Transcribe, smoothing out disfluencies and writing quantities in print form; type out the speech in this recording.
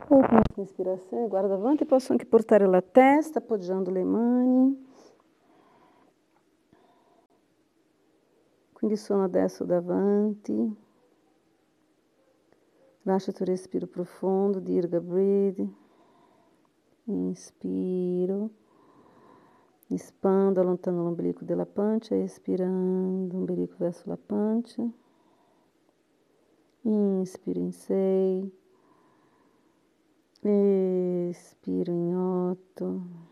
Última respirazione, guarda avanti, posso anche portare la testa appoggiando le mani. Quindi sono adesso davanti. Lascia il tuo respiro profondo, dirga breathe. Inspiro. Espando, allontano l'ombelico della pancia, espirando, ombelico verso la pancia. Inspiro in 6. Espiro em 8.